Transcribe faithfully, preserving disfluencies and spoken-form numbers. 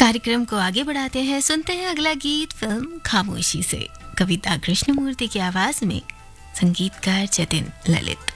कार्यक्रम को आगे बढ़ाते हैं, सुनते हैं अगला गीत फिल्म खामोशी से। कविता कृष्णमूर्ति की आवाज में, संगीतकार जतिन ललित।